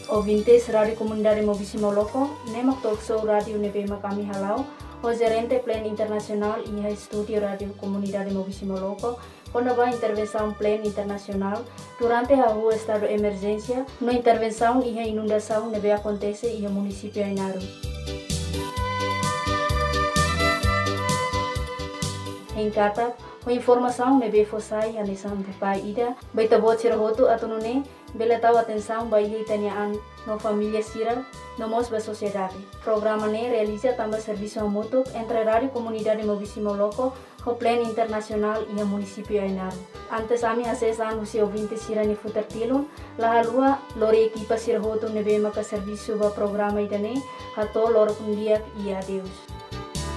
ouvintes Rádio Comunidade Mobisi Moloko, nemak talk show Rádio Nebema kami halau, o gerente Plan Internacional e Estúdio Rádio Comunidade Mobisi Moloko, quando vai intervenção Plan Internacional durante a rua estado de emergência, no intervenção e a inundação neve acontece e o município Ainaru. Em Kata, com informação neve fossai a lição do pai ida, baita bot sirahoto atunune, bela tahu atenção bayi tanyaan no família sira, no mos ba sociedade. Programa ne realiza também serviço mútuo entre Rádio Comunidade Mobisi Moloko, o Plan Internacional e o município Ainaru. Antes ami acesan usi ouvintes sira ni futertilun, la halua lori equipa sirahoto neve maka serviço ba programa idane, hato loro kundiak e adeus.